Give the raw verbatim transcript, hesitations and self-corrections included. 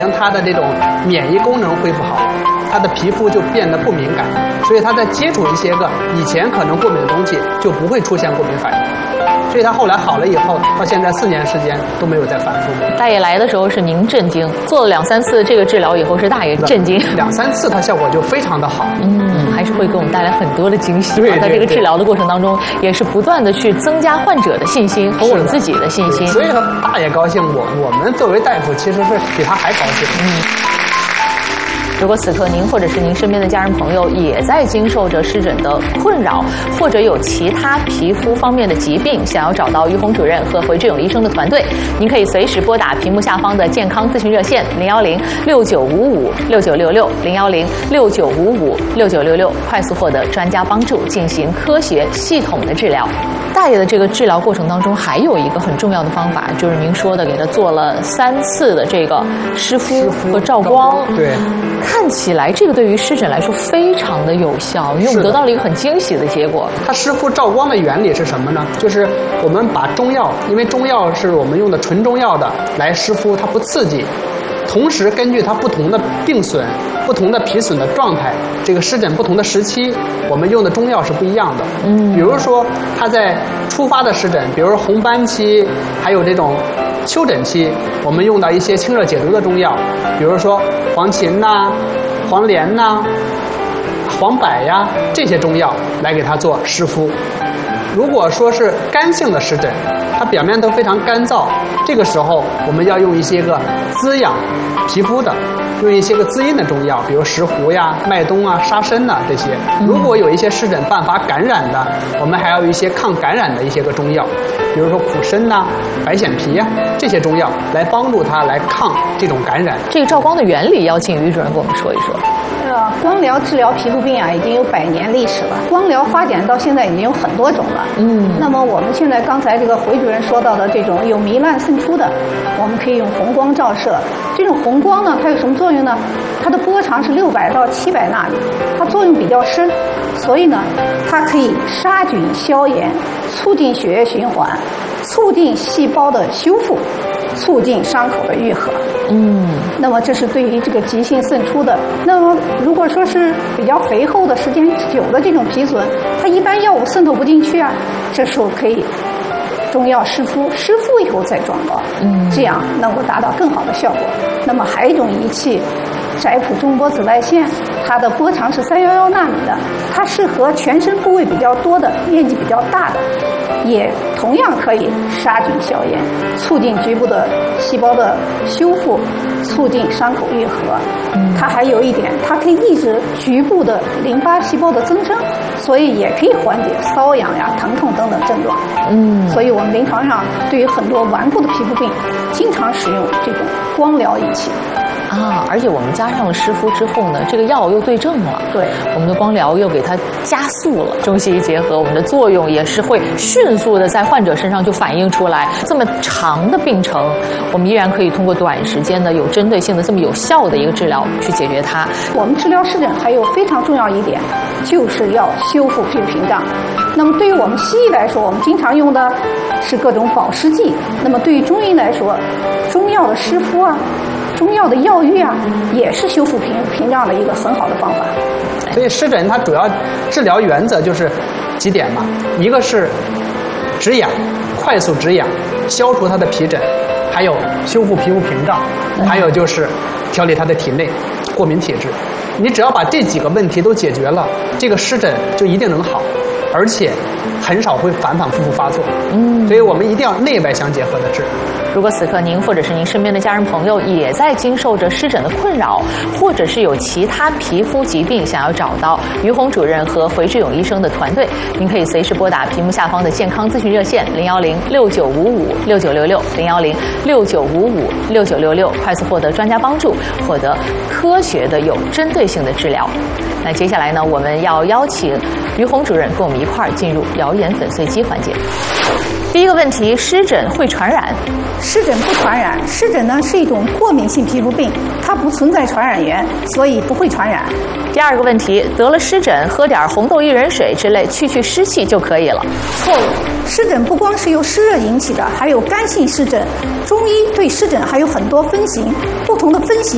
他的这种免疫功能恢复好，他的皮肤就变得不敏感，所以他在接触一些个以前可能过敏的东西就不会出现过敏反应。所以他后来好了以后，到现在四年时间都没有再反复。 大爷来的时候是您震惊，做了两三次这个治疗以后是大爷震惊， 两三次它效果就非常的好。 嗯，还是会给我们带来很多的惊喜。 对对对， 在这个治疗的过程当中，也是不断的去增加患者的信心和我们自己的信心。 所以说大爷高兴，我我们作为大夫其实是比他还高兴。嗯。 如果此刻您或者是您身边的家人朋友也在经受着湿疹的困扰，或者有其他皮肤方面的疾病，想要找到于红主任和回志勇医生的团队，您可以随时拨打屏幕下方的健康咨询热线零幺零六九五五六九六六零幺零六九五五六九六六，快速获得专家帮助，进行科学系统的治疗。大爷的这个治疗过程当中，还有一个很重要的方法，就是您说的给他做了三次的这个湿敷和照光。 对。 看起来这个对于湿疹来说非常的有效，因为我们得到了一个很惊喜的结果。 它湿敷照光的原理是什么呢？就是我们把中药，因为中药是我们用的纯中药的来湿敷，它不刺激，同时根据它不同的病损、不同的皮损的状态，这个湿疹不同的时期，我们用的中药是不一样的。嗯，比如说它在初发的湿疹，比如说红斑期，还有这种丘疹期，我们用到一些清热解毒的中药，比如说黄芩呐、黄连呐、黄柏呀这些中药来给它做湿敷。如果说是干性的湿疹，它表面都非常干燥，这个时候我们要用一些个滋养皮肤的，用一些个滋阴的中药，比如石斛呀、麦冬啊、沙参呐这些。如果有一些湿疹伴发感染的，我们还要有一些抗感染的一些个中药，比如说苦参呐、白藓皮呀这些中药来帮助它来抗这种感染。 这个照光的原理，邀请于主任给我们说一说。 呃，光疗治疗皮肤病啊，已经有百年历史了。光疗发展到现在已经有很多种了。嗯。那么我们现在刚才这个回主任说到的这种有糜烂渗出的，我们可以用红光照射。这种红光呢，它有什么作用呢？它的波长是六百到七百纳米，它作用比较深，所以呢，它可以杀菌消炎，促进血液循环，促进细胞的修复，促进伤口的愈合。嗯，那么这是对于这个急性渗出的。那么如果说是比较肥厚的、时间久的这种皮损，它一般药物渗透不进去啊，这时候可以中药湿敷，湿敷以后再装膏，嗯，这样能够达到更好的效果。那么还有一种仪器，翟普中波紫外线，它的波长是三百一十纳米的，它适合全身部位比较多的、面积比较大的，也同样可以杀菌消炎，促进局部的细胞的修复，促进伤口愈合。它还有一点，它可以抑制局部的淋巴细胞的增生，所以也可以缓解瘙痒呀、疼痛等等症状。嗯，所以我们临床上对于很多顽固的皮肤病，经常使用这种光疗仪器。 啊，而且我们加上了湿敷之后呢，这个药又对症了， 对， 我们的光疗又给它加速了，中西医结合，我们的作用也是会迅速的在患者身上就反映出来。这么长的病程，我们依然可以通过短时间的有针对性的这么有效的一个治疗去解决它。 我们治疗湿疹还有非常重要一点，就是要修复皮肤屏障。那么对于我们西医来说，我们经常用的是各种保湿剂，那么对于中医来说，中药的湿敷啊，中药的药浴啊，也是修复屏屏障的一个很好的方法。 所以湿疹它主要治疗原则就是几点嘛，一个是止痒，快速止痒，消除它的皮疹，还有修复皮肤屏障，还有就是调理它的体内过敏体质。你只要把这几个问题都解决了，这个湿疹就一定能好，而且很少会反反复复发作。嗯，所以我们一定要内外相结合的治。 如果此刻您或者是您身边的家人朋友也在经受着湿疹的困扰，或者是有其他皮肤疾病想要找到于红主任和回志勇医生的团队，您可以随时拨打屏幕下方的健康咨询热线零幺零六九五五六九六六零幺零六九五五六九六六，快速获得专家帮助，获得科学的有针对性的治疗。那接下来呢，我们要邀请于红主任跟我们一块儿进入谣言粉碎机环节。第一个问题，湿疹会传染？ 湿疹不传染，湿疹呢是一种过敏性皮肤病，它不存在传染源，所以不会传染。 第二个问题，得了湿疹喝点红豆薏仁水之类去去湿气就可以了？ 错误，湿疹不光是由湿热引起的，还有干性湿疹。中医对湿疹还有很多分型，不同的分型